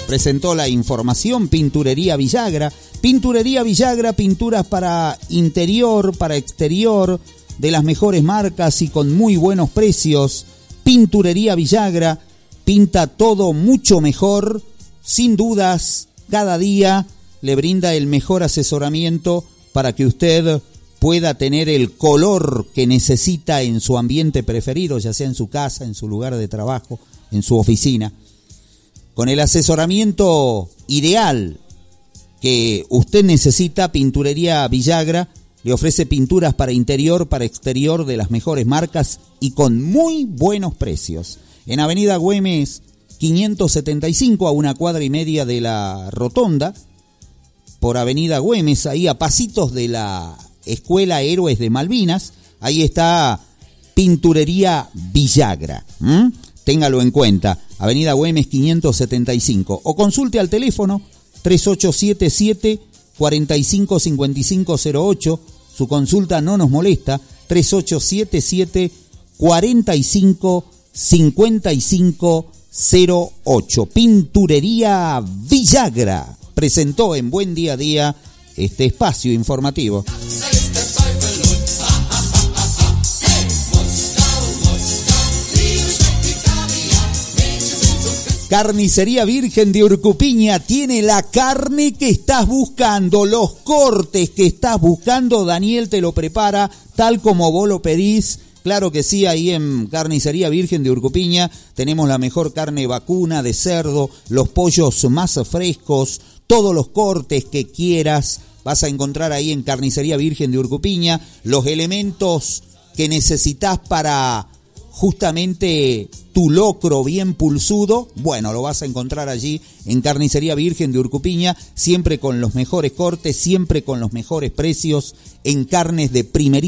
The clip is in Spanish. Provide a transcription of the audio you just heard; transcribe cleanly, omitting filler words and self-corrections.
presentó la información. Pinturería Villagra. Pinturería Villagra, pinturas para interior, para exterior, de las mejores marcas y con muy buenos precios. Pinturería Villagra pinta todo mucho mejor, sin dudas. Cada día le brinda el mejor asesoramiento para que usted pueda tener el color que necesita en su ambiente preferido, ya sea en su casa, en su lugar de trabajo, en su oficina. Con el asesoramiento ideal que usted necesita, Pinturería Villagra le ofrece pinturas para interior, para exterior de las mejores marcas y con muy buenos precios. En Avenida Güemes 575, a 1,5 cuadras de la Rotonda, por Avenida Güemes, ahí a pasitos de la Escuela Héroes de Malvinas, ahí está Pinturería Villagra. Téngalo en cuenta, Avenida Güemes 575, o consulte al teléfono 3877-455508, su consulta no nos molesta, 3877-455508. Pinturería Villagra presentó en Buen Día a Día este espacio informativo. Carnicería Virgen de Urcupiña tiene la carne que estás buscando, los cortes que estás buscando. Daniel te lo prepara tal como vos lo pedís. Claro que sí, ahí en Carnicería Virgen de Urcupiña tenemos la mejor carne vacuna, de cerdo, los pollos más frescos, todos los cortes que quieras vas a encontrar ahí en Carnicería Virgen de Urcupiña. Los elementos que necesitas para justamente tu locro bien pulsudo, bueno, lo vas a encontrar allí en Carnicería Virgen de Urcupiña, siempre con los mejores cortes, siempre con los mejores precios en carnes de primerísima